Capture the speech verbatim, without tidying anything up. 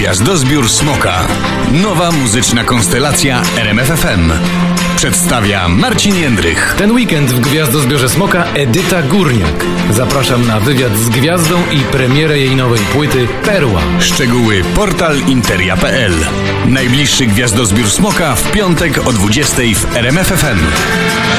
Gwiazdozbiór Smoka. Nowa muzyczna konstelacja R M F F M. Przedstawia Marcin Jędrych. Ten weekend w Gwiazdozbiorze Smoka Edyta Górniak. Zapraszam na wywiad z gwiazdą i premierę jej nowej płyty Perła. Szczegóły portal interia kropka p l. Najbliższy Gwiazdozbiór Smoka w piątek o dwudziestej w R M F F M.